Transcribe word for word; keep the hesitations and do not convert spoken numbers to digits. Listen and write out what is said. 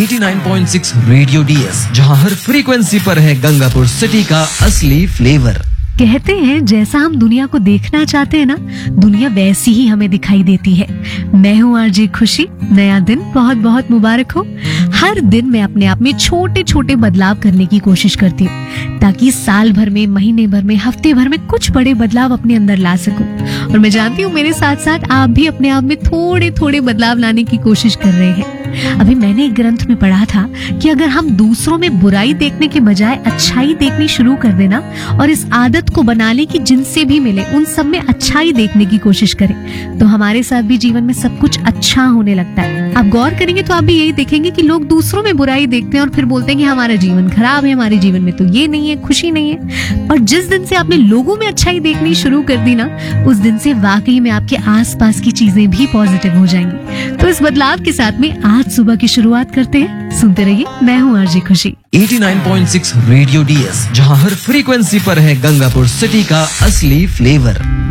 नवासी पॉइंट छह radio DS, जहां हर फ्रीक्वेंसी पर है गंगापुर सिटी का असली फ्लेवर। कहते हैं जैसा हम दुनिया को देखना चाहते हैं ना, दुनिया वैसी ही हमें दिखाई देती है। मैं हूँ आरजे खुशी। नया दिन बहुत बहुत मुबारक हो। हर दिन मैं अपने आप में छोटे छोटे बदलाव करने की कोशिश करती हूँ, ताकि साल भर में, महीने भर में, हफ्ते भर में कुछ बड़े बदलाव अपने अंदर ला सकूं। और मैं जानती हूँ मेरे साथ साथ आप भी अपने आप में थोड़े थोड़े बदलाव लाने की कोशिश कर रहे हैं। अभी मैंने एक ग्रंथ में पढ़ा था कि अगर हम दूसरों में बुराई देखने के बजाय अच्छाई देखनी शुरू कर देना और इस आदत को बना ले कि जिनसे भी मिले उन सब में अच्छाई देखने की कोशिश करें, तो हमारे साथ भी जीवन में सब कुछ अच्छा होने लगता है। आप गौर करेंगे तो आप भी यही देखेंगे कि लोग दूसरों में बुराई देखते हैं और फिर बोलते हैं कि हमारा जीवन खराब है, हमारे जीवन में तो ये नहीं है, खुशी नहीं है। और जिस दिन से आपने लोगों में अच्छाई देखनी शुरू कर दी ना, उस दिन से वाकई में आपके आसपास की चीजें भी पॉजिटिव हो जाएंगी। तो इस बदलाव के साथ में आज सुबह की शुरुआत करते हैं। सुनते रहिए, मैं हूँ आरजे खुशी। नवासी पॉइंट छह रेडियो डीएस, जहां हर फ्रीक्वेंसी पर है गंगापुर सिटी का असली फ्लेवर।